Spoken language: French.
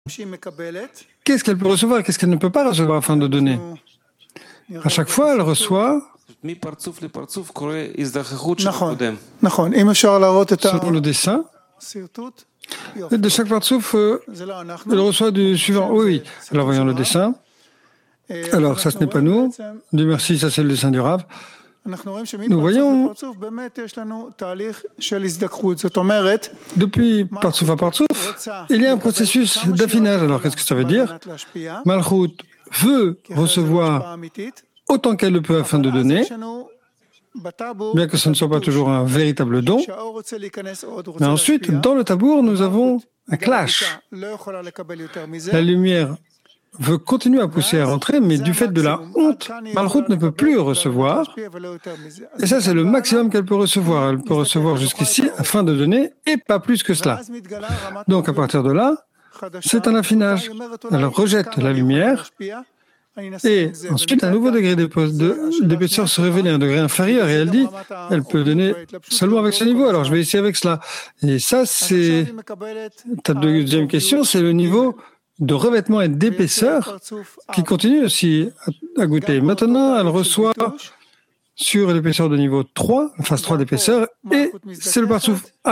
Qu'est-ce qu'elle peut recevoir et qu'est-ce qu'elle ne peut pas recevoir afin de donner? À chaque fois, elle reçoit, selon le dessin, de chaque partsouf, elle reçoit du suivant. Oui, oui. Alors voyons le dessin. Alors ça, ce n'est pas nous. Dieu merci, ça c'est le dessin du Rav. Nous voyons, depuis partsouf à partsouf, il y a un processus d'affinage. Alors qu'est-ce que ça veut dire? Malchut veut recevoir autant qu'elle le peut afin de donner, bien que ce ne soit pas toujours un véritable don. Mais ensuite, dans le tabour, nous avons un clash. La lumière veut continuer à pousser à rentrer, mais du fait de la honte, Malchut ne peut plus recevoir. Et ça, c'est le maximum qu'elle peut recevoir. Elle peut recevoir jusqu'ici afin de donner, et pas plus que cela. Donc, à partir de là, c'est un affinage. Elle rejette la lumière, et ensuite, un nouveau degré d'épaisseur se révèle à un degré inférieur, et elle dit, elle peut donner seulement avec ce niveau, alors je vais essayer avec cela. Et ça, c'est ta deuxième question, c'est le niveau de revêtement et d'épaisseur qui continue aussi à goûter. Maintenant, elle reçoit sur l'épaisseur de niveau 3, phase 3 d'épaisseur, et c'est le partsouf